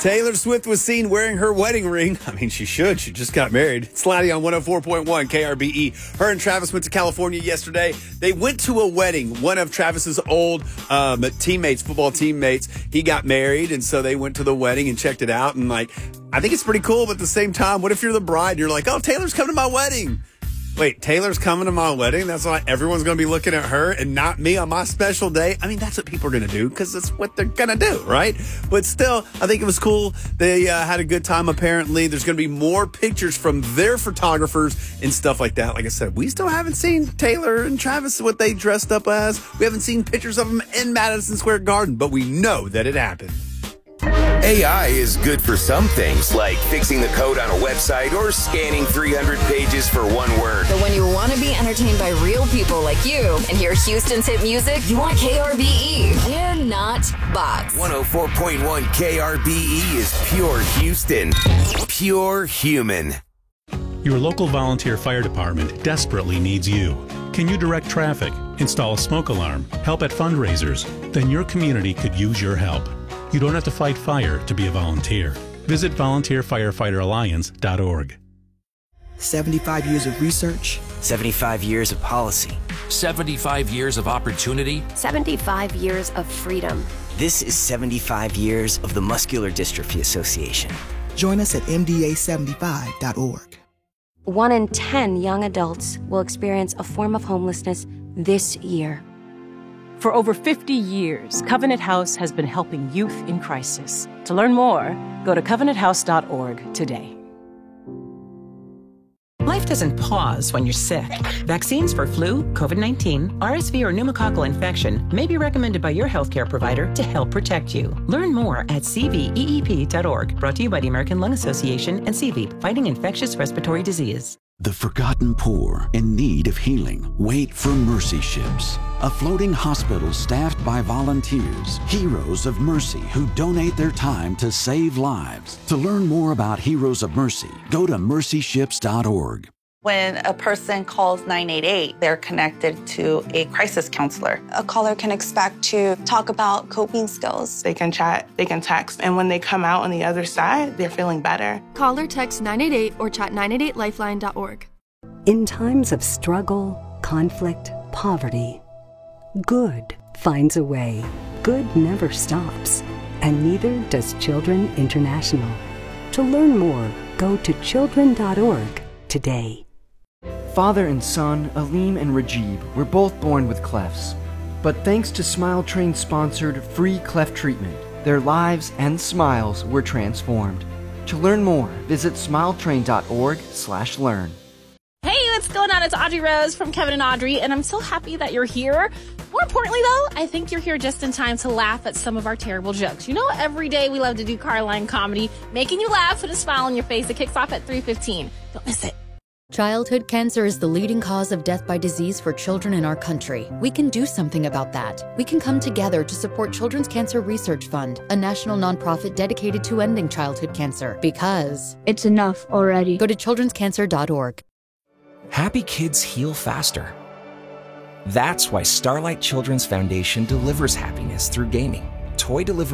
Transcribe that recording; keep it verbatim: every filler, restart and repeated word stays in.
Taylor Swift was seen wearing her wedding ring. I mean, she should. She just got married. It's Laddie on one oh four point one K R B E. Her and Travis went to California yesterday. They went to a wedding. One of Travis's old um, teammates, football teammates, he got married, and so they went to the wedding and checked it out. And, like, I think it's pretty cool, but at the same time, what if you're the bride and you're like, oh, Taylor's coming to my wedding? Wait, Taylor's coming to my wedding? That's why everyone's going to be looking at her and not me on my special day? I mean, that's what people are going to do because that's what they're going to do, right? But still, I think it was cool. They uh, had a good time, apparently. There's going to be more pictures from their photographers and stuff like that. Like I said, we still haven't seen Taylor and Travis, what they dressed up as. We haven't seen pictures of them in Madison Square Garden, but we know that it happened. A I is good for some things, like fixing the code on a website or scanning three hundred pages for one word. But when you want to be entertained by real people like you and hear Houston's hit music, you want K R B E. We're not bots. one oh four point one K R B E is pure Houston. Pure human. Your local volunteer fire department desperately needs you. Can you direct traffic, install a smoke alarm, help at fundraisers? Then your community could use your help. You don't have to fight fire to be a volunteer. Visit volunteer firefighter alliance dot org. seventy-five years of research. seventy-five years of policy. seventy-five years of opportunity. seventy-five years of freedom. This is seventy-five years of the Muscular Dystrophy Association. Join us at M D A seventy-five dot org. One in ten young adults will experience a form of homelessness this year. For over fifty years, Covenant House has been helping youth in crisis. To learn more, go to covenant house dot org today. Life doesn't pause when you're sick. Vaccines for flu, COVID nineteen, R S V, or pneumococcal infection may be recommended by your healthcare provider to help protect you. Learn more at c v e e p dot org, brought to you by the American Lung Association and C V, fighting infectious respiratory disease. The forgotten poor in need of healing wait for Mercy Ships, a floating hospital staffed by volunteers, heroes of mercy who donate their time to save lives. To learn more about Heroes of Mercy, go to mercy ships dot org. When a person calls nine eight eight, they're connected to a crisis counselor. A caller can expect to talk about coping skills. They can chat, they can text, and when they come out on the other side, they're feeling better. Call or text nine eight eight or chat nine eight eight lifeline dot org. In times of struggle, conflict, poverty, good finds a way. Good never stops, and neither does Children International. To learn more, go to children dot org today. Father and son, Aleem and Rajib, were both born with clefts. But thanks to Smile Train-sponsored free cleft treatment, their lives and smiles were transformed. To learn more, visit smile train dot org slash learn. Hey, what's going on? It's Audrey Rose from Kevin and Audrey, and I'm so happy that you're here. More importantly, though, I think you're here just in time to laugh at some of our terrible jokes. You know, every day we love to do Carline comedy, making you laugh with a smile on your face. It kicks off at three fifteen. Don't miss it. Childhood cancer is the leading cause of death by disease for children in our country. We can do something about that. We can come together to support Children's Cancer Research Fund, a national nonprofit dedicated to ending childhood cancer. Because it's enough already. Go to children's cancer dot org. Happy kids heal faster. That's why Starlight Children's Foundation delivers happiness through gaming. Toy delivery